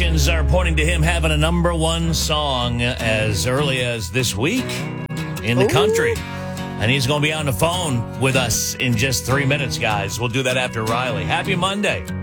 indications are pointing to him having a number one song as early as this week in the country. And he's going to be on the phone with us in just 3 minutes, guys. We'll do that after Riley. Happy Monday.